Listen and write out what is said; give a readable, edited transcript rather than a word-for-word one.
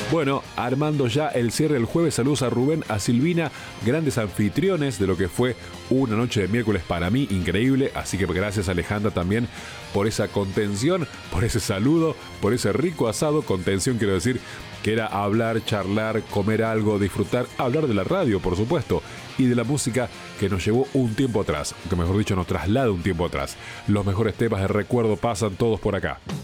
Bueno, armando ya el cierre del jueves, saludos a Rubén, a Silvina, grandes anfitriones de lo que fue una noche de miércoles para mí increíble, así que gracias Alejandra también por esa contención, por ese saludo, por ese rico asado. Contención quiero decir que era hablar, charlar, comer algo, disfrutar, hablar de la radio por supuesto, y de la música que nos llevó un tiempo atrás, que mejor dicho nos traslada un tiempo atrás. Los mejores temas de recuerdo pasan todos por acá.